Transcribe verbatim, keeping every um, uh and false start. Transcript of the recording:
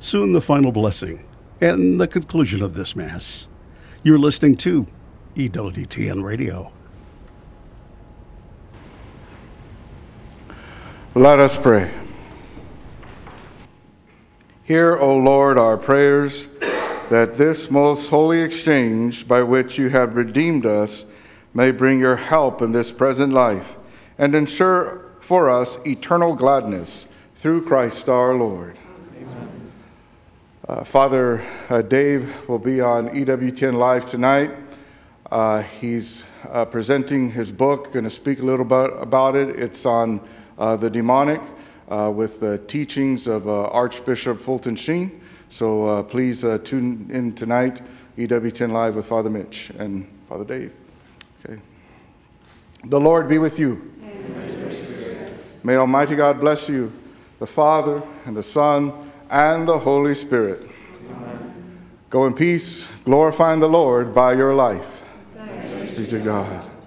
soon the final blessing, and the conclusion of this Mass. You're listening to E W T N Radio. Let us pray. Hear, O Lord, our prayers, that this most holy exchange by which you have redeemed us may bring your help in this present life and ensure for us eternal gladness through Christ our Lord. Amen. Uh, Father uh, Dave will be on E W T N Live tonight. Uh, he's uh, presenting his book, going to speak a little bit about it. It's on uh, the demonic uh, with the teachings of uh, Archbishop Fulton Sheen. So uh, please uh, tune in tonight, E W T N Live with Father Mitch and Father Dave. Okay. The Lord be with you. May Almighty God bless you, the Father, and the Son, and the Holy Spirit. Amen. Go in peace, glorifying the Lord by your life. Thanks be to God.